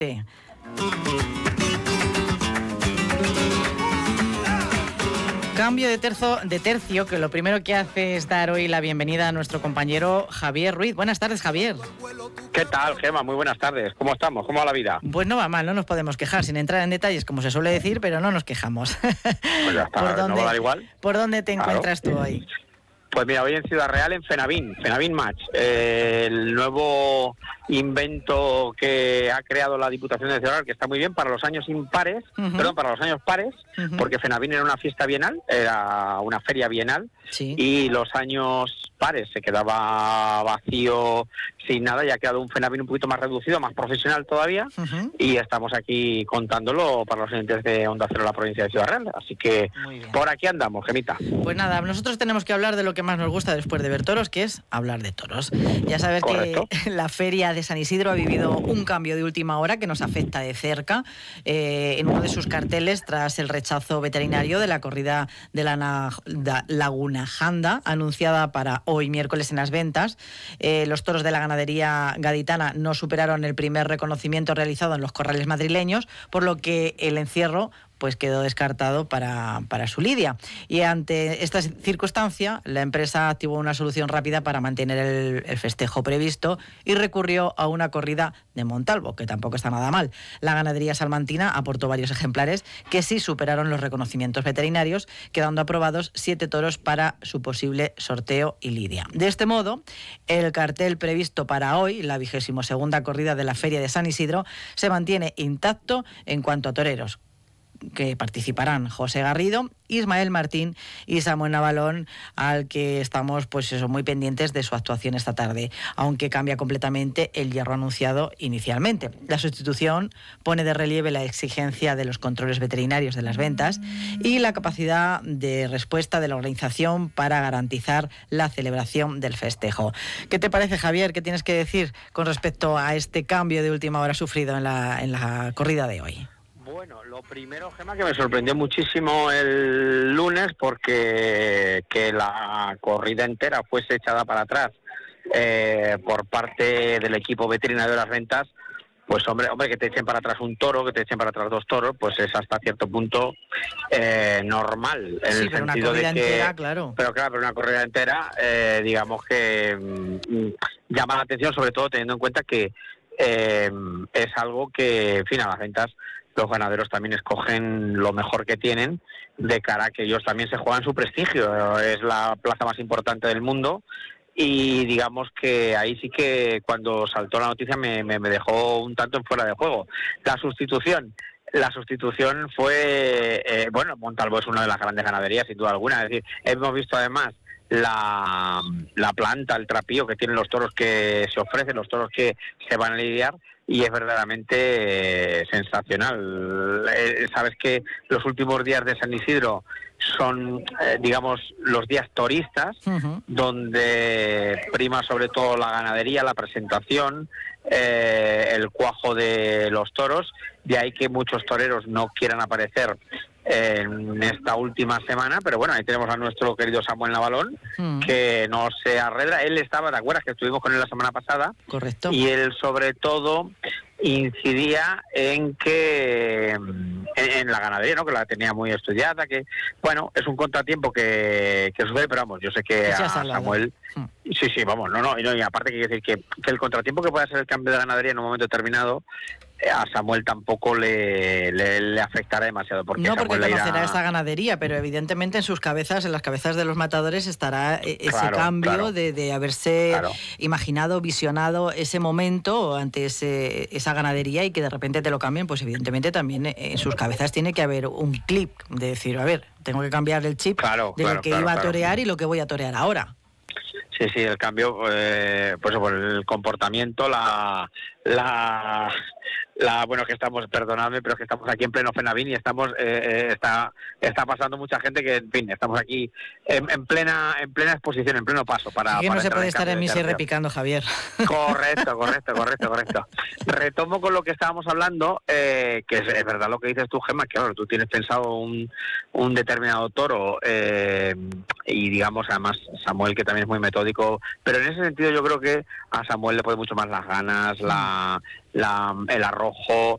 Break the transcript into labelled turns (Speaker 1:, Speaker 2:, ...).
Speaker 1: Sí. Cambio de tercio, que lo primero que hace es dar hoy la bienvenida a nuestro compañero Javier Ruiz. Buenas tardes, Javier.
Speaker 2: ¿Qué tal, Gema? Muy buenas tardes. ¿Cómo estamos? ¿Cómo va la vida?
Speaker 1: Pues no va mal, no nos podemos quejar, sin entrar en detalles, como se suele decir, pero no nos quejamos.
Speaker 2: Pues ya está, ¿no va a dar igual?
Speaker 1: ¿Por dónde te encuentras tú hoy?
Speaker 2: Pues mira, hoy en Ciudad Real, en Fenavín Match, el nuevo invento que ha creado la Diputación de Ciudad Real, que está muy bien para los años impares, para los años pares, porque Fenavín era una fiesta bienal, era una feria bienal,
Speaker 1: sí.
Speaker 2: Y los años pares se quedaba vacío, sin nada, y ha quedado un Fenavín un poquito más reducido, más profesional todavía, y estamos aquí contándolo para los oyentes de Onda Cero, la provincia de Ciudad Real, así que por aquí andamos, Gemita.
Speaker 1: Pues nada, nosotros tenemos que hablar de lo que más nos gusta después de ver toros, que es hablar de toros. Ya sabes
Speaker 2: Correcto.
Speaker 1: Que la feria de San Isidro ha vivido un cambio de última hora que nos afecta de cerca en uno de sus carteles tras el rechazo veterinario de la corrida de la Laguna Janda, anunciada para hoy miércoles en las ventas. Los toros de la ganadería gaditana no superaron el primer reconocimiento realizado en los corrales madrileños, por lo que el encierro pues quedó descartado para su lidia. Y ante esta circunstancia, la empresa activó una solución rápida para mantener el festejo previsto y recurrió a una corrida de Montalvo, que tampoco está nada mal. La ganadería salmantina aportó varios ejemplares que sí superaron los reconocimientos veterinarios, quedando aprobados 7 toros para su posible sorteo y lidia. De este modo, el cartel previsto para hoy, la 22ª corrida de la Feria de San Isidro, se mantiene intacto en cuanto a toreros, que participarán José Garrido, Ismael Martín y Samuel Navalón, al que estamos muy pendientes de su actuación esta tarde, aunque cambia completamente el hierro anunciado inicialmente. La sustitución pone de relieve la exigencia de los controles veterinarios de las ventas y la capacidad de respuesta de la organización para garantizar la celebración del festejo. ¿Qué te parece, Javier? ¿Qué tienes que decir con respecto a este cambio de última hora sufrido en la corrida de hoy?
Speaker 2: Bueno, lo primero, Gemma, que me sorprendió muchísimo el lunes porque que la corrida entera fuese echada para atrás por parte del equipo veterinario de las ventas, pues hombre, que te echen para atrás un toro, que te echen para atrás 2 toros, pues es hasta cierto punto normal. En
Speaker 1: sí,
Speaker 2: el
Speaker 1: pero
Speaker 2: sentido
Speaker 1: una corrida
Speaker 2: de que,
Speaker 1: entera, claro.
Speaker 2: Pero una corrida entera, digamos que llama la atención, sobre todo teniendo en cuenta que es algo que, en fin, a las ventas los ganaderos también escogen lo mejor que tienen de cara a que ellos también se juegan su prestigio. Es la plaza más importante del mundo y digamos que ahí sí que cuando saltó la noticia me dejó un tanto en fuera de juego. La sustitución fue, Montalvo es una de las grandes ganaderías sin duda alguna. Es decir, hemos visto además la planta, el trapío que tienen los toros que se ofrecen, los toros que se van a lidiar, y es verdaderamente sensacional. Sabes que los últimos días de San Isidro son, digamos, los días toristas, donde prima sobre todo la ganadería, la presentación, el cuajo de los toros, de ahí que muchos toreros no quieran aparecer en esta última semana, pero bueno, ahí tenemos a nuestro querido Samuel Navalón, que no se arredra. Él estaba, ¿te acuerdas que estuvimos con él la semana pasada?
Speaker 1: Correcto.
Speaker 2: Y él sobre todo incidía en que en la ganadería, ¿no?, que la tenía muy estudiada, que bueno, es un contratiempo que sucede, pero vamos, yo sé que a Samuel sí, vamos, y aparte que decir que el contratiempo que pueda ser el cambio de ganadería en un momento determinado, a Samuel tampoco le afectará demasiado, porque
Speaker 1: no, porque
Speaker 2: Samuel
Speaker 1: conocerá esta ganadería, pero evidentemente en sus cabezas, en las cabezas de los matadores, estará ese cambio de haberse imaginado, visionado ese momento ante esa ganadería, y que de repente te lo cambien, pues evidentemente también en sus cabezas tiene que haber un clip de decir, a ver, tengo que cambiar el chip de lo que iba a torear y lo que voy a torear ahora.
Speaker 2: Sí, el cambio, pues por el comportamiento, bueno, que estamos, perdonadme, pero es que estamos aquí en pleno Fenavín y estamos está pasando mucha gente que, en fin, estamos aquí en plena exposición, en pleno paso para
Speaker 1: que no se puede estar en misa repicando, Javier.
Speaker 2: Correcto. Retomo con lo que estábamos hablando, que es verdad lo que dices tú, Gemma, que claro, tú tienes pensado un determinado toro, y digamos, además, Samuel, que también es muy metódico, pero en ese sentido yo creo que a Samuel le puede mucho más las ganas, el arrojo,